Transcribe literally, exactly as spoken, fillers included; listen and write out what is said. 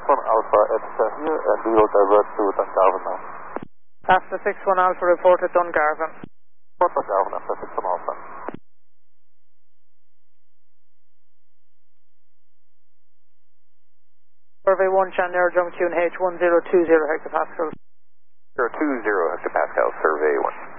one Alpha Extra here, and we will divert to Dungarvan now. After six one Alpha, report at Dungarvan. Report Dungarvan after six one Alpha. Survey one, Chandler, Jump Tune H one zero two zero hectopascals. zero two zero hectopascals, survey one.